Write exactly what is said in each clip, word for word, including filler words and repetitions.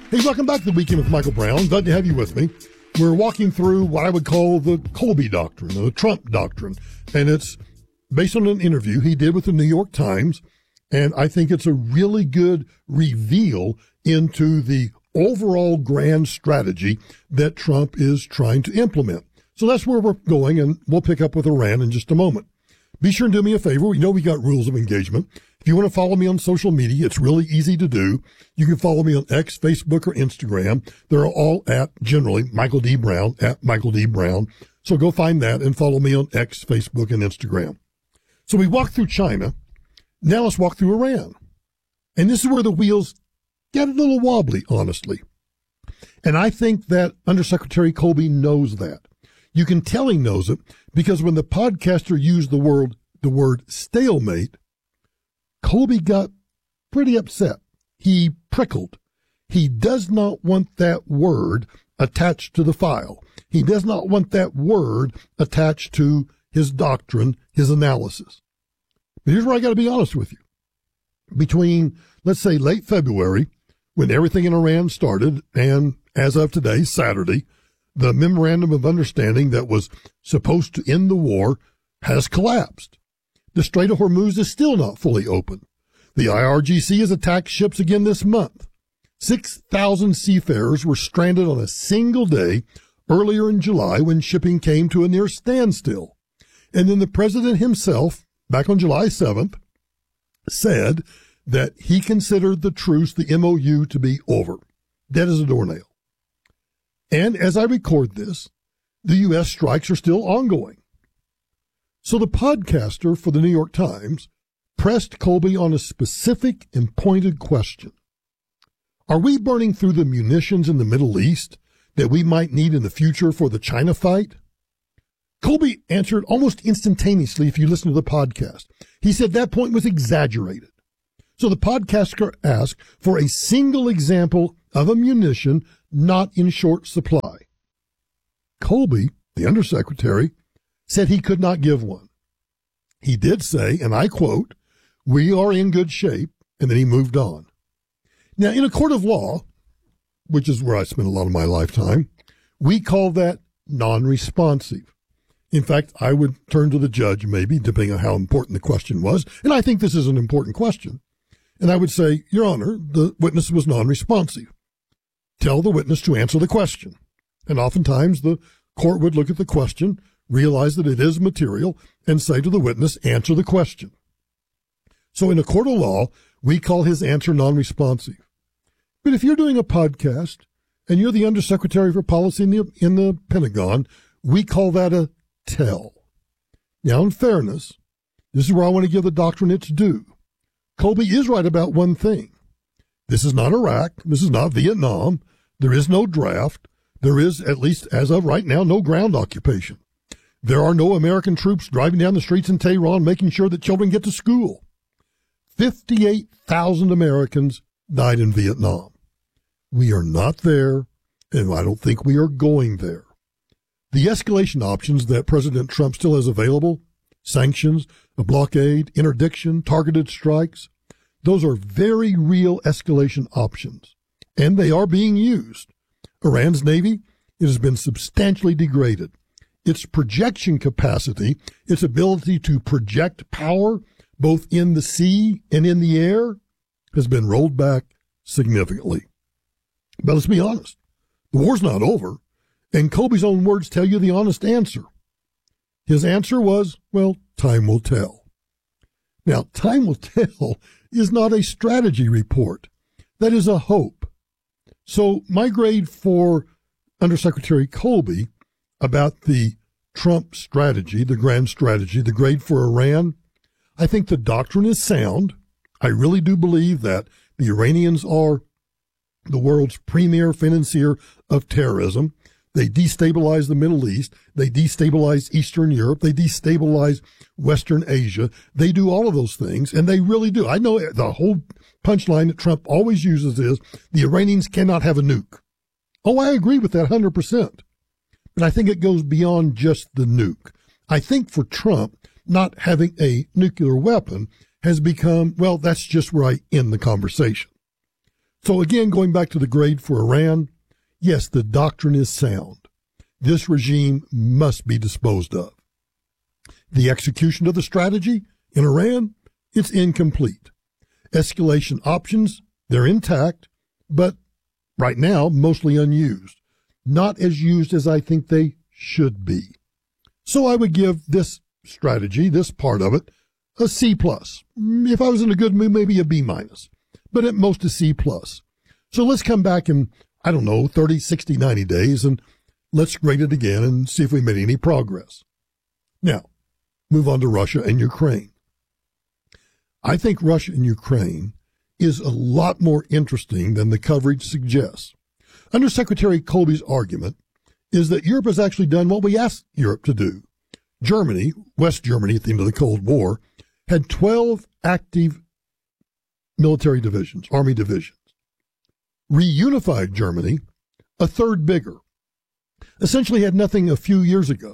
Hey, welcome back to the Weekend with Michael Brown. Glad to have you with me. We're walking through what I would call the Colby Doctrine, or the Trump Doctrine. And it's based on an interview he did with the New York Times. And I think it's a really good reveal into the overall grand strategy that Trump is trying to implement. So that's where we're going, and we'll pick up with Iran in just a moment. Be sure and do me a favor. You know we got rules of engagement. If you want to follow me on social media, it's really easy to do. You can follow me on X, Facebook, or Instagram. They're all at, generally, Michael D. Brown, at Michael D. Brown. So go find that and follow me on X, Facebook, and Instagram. So we walked through China. Now let's walk through Iran. And this is where the wheels get a little wobbly, honestly. And I think that Undersecretary Colby knows that. You can tell he knows it because when the podcaster used the word, the word stalemate, Colby got pretty upset. He prickled. He does not want that word attached to the file. He does not want that word attached to his doctrine, his analysis. But here's where I got to be honest with you. Between, let's say, late February, when everything in Iran started, and as of today, Saturday, the memorandum of understanding that was supposed to end the war has collapsed. The Strait of Hormuz is still not fully open. The I R G C has attacked ships again this month. six thousand seafarers were stranded on a single day earlier in July when shipping came to a near standstill. And then the president himself, back on July seventh, said that he considered the truce, the M O U, to be over. Dead as a doornail. And as I record this, the U S strikes are still ongoing. So the podcaster for the New York Times pressed Colby on a specific and pointed question. Are we burning through the munitions in the Middle East that we might need in the future for the China fight? Colby answered almost instantaneously if you listen to the podcast. He said that point was exaggerated. So the podcaster asked for a single example of a munition not in short supply. Colby, the undersecretary, said he could not give one. He did say, and I quote, "We are in good shape," and then he moved on. Now, in a court of law, which is where I spent a lot of my lifetime, we call that non-responsive. In fact, I would turn to the judge, maybe, depending on how important the question was, and I think this is an important question, and I would say, Your Honor, the witness was non-responsive. Tell the witness to answer the question. And oftentimes the court would look at the question, realize that it is material, and say to the witness, answer the question. So in a court of law, we call his answer non-responsive. But if you're doing a podcast and you're the Undersecretary for Policy in the, in the Pentagon, we call that a tell. Now, in fairness, this is where I want to give the doctrine its due. Colby is right about one thing. This is not Iraq. This is not Vietnam. There is no draft. There is, at least as of right now, no ground occupation. There are no American troops driving down the streets in Tehran making sure that children get to school. fifty-eight thousand Americans died in Vietnam. We are not there, and I don't think we are going there. The escalation options that President Trump still has available, sanctions, a blockade, interdiction, targeted strikes, those are very real escalation options, and they are being used. Iran's Navy, it has been substantially degraded. Its projection capacity, its ability to project power, both in the sea and in the air, has been rolled back significantly. But let's be honest, the war's not over, and Colby's own words tell you the honest answer. His answer was, well, time will tell. Now, time will tell is not a strategy report. That is a hope. So my grade for Undersecretary Colby about the Trump strategy, the grand strategy, the grade for Iran, I think the doctrine is sound. I really do believe that the Iranians are the world's premier financier of terrorism. They destabilize the Middle East. They destabilize Eastern Europe. They destabilize Western Asia. They do all of those things, and they really do. I know the whole punchline that Trump always uses is the Iranians cannot have a nuke. Oh, I agree with that one hundred percent. But I think it goes beyond just the nuke. I think for Trump, not having a nuclear weapon has become, well, that's just where I end the conversation. So again, going back to the grade for Iran, yes, the doctrine is sound. This regime must be disposed of. The execution of the strategy in Iran, it's incomplete. Escalation options, they're intact, but right now, mostly unused. Not as used as I think they should be. So I would give this strategy, this part of it, a C plus. If I was in a good mood, maybe a B minus, but at most a C plus. So let's come back in, I don't know, thirty, sixty, ninety days, and let's grade it again and see if we made any progress. Now, move on to Russia and Ukraine. I think Russia and Ukraine is a lot more interesting than the coverage suggests. Undersecretary Colby's argument is that Europe has actually done what we asked Europe to do. Germany, West Germany at the end of the Cold War, had twelve active military divisions, army divisions. Reunified Germany, a third bigger, essentially had nothing a few years ago.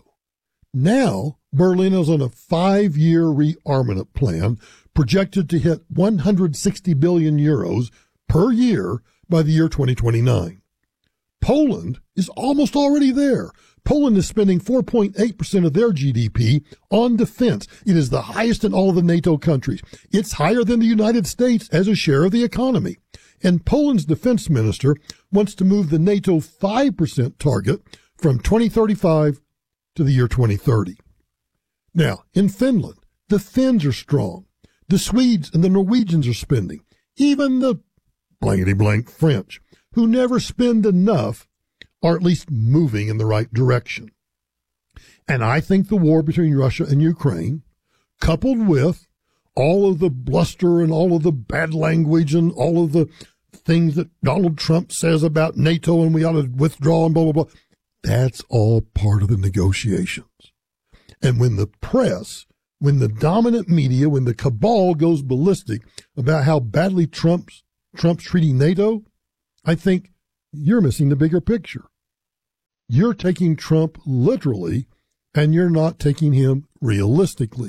Now, Berlin is on a five-year rearmament plan projected to hit one hundred sixty billion euros per year by the year twenty twenty-nine. Poland is almost already there. Poland is spending four point eight percent of their G D P on defense. It is the highest in all of the NATO countries. It's higher than the United States as a share of the economy. And Poland's defense minister wants to move the NATO five percent target from twenty thirty-five to the year twenty thirty. Now, in Finland, the Finns are strong. The Swedes and the Norwegians are spending. Even the blankety-blank French, who never spend enough, are at least moving in the right direction. And I think the war between Russia and Ukraine, coupled with all of the bluster and all of the bad language and all of the things that Donald Trump says about NATO and we ought to withdraw and blah, blah, blah, that's all part of the negotiations. And when the press, when the dominant media, when the cabal goes ballistic about how badly Trump's, Trump's treating NATO, I think you're missing the bigger picture. You're taking Trump literally, and you're not taking him realistically.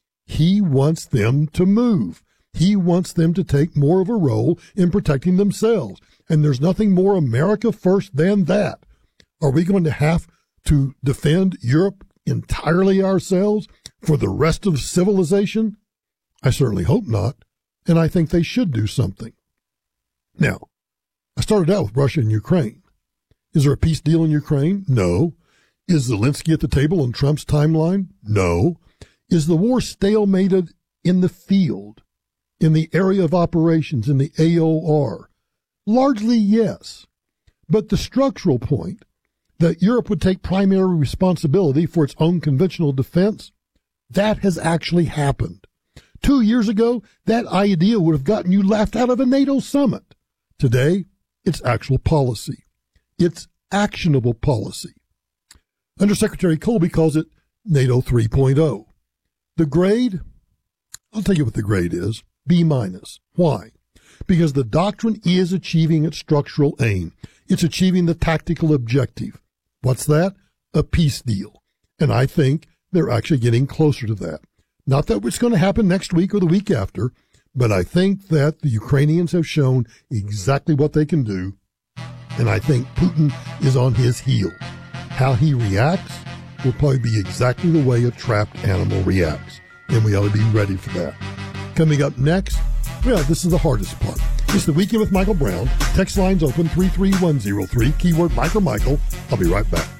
He wants them to move. He wants them to take more of a role in protecting themselves. And there's nothing more America first than that. Are we going to have to defend Europe entirely ourselves for the rest of civilization? I certainly hope not. And I think they should do something. Now, I started out with Russia and Ukraine. Is there a peace deal in Ukraine? No. Is Zelensky at the table on Trump's timeline? No. Is the war stalemated in the field, in the area of operations, in the A O R? Largely, yes. But the structural point that Europe would take primary responsibility for its own conventional defense, that has actually happened. Two years ago, that idea would have gotten you laughed out of a NATO summit. Today, it's actual policy. It's actionable policy. Undersecretary Colby calls it NATO three point oh. The grade, I'll tell you what the grade is, B minus. Why? Because the doctrine is achieving its structural aim. It's achieving the tactical objective. What's that? A peace deal. And I think they're actually getting closer to that. Not that it's going to happen next week or the week after, but I think that the Ukrainians have shown exactly what they can do. And I think Putin is on his heel. How he reacts will probably be exactly the way a trapped animal reacts. And we ought to be ready for that. Coming up next, well, this is the hardest part. It's the Weekend with Michael Brown. Text lines open three three one zero three, keyword Mike or Michael. I'll be right back.